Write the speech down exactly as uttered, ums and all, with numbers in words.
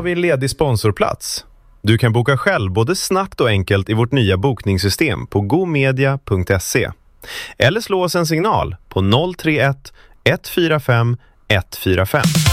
har vi en ledig sponsorplats. Du kan boka själv både snabbt och enkelt i vårt nya bokningssystem på gomedia punkt se. Eller slå oss en signal på noll tre ett ett fyra fem ett fyra fem.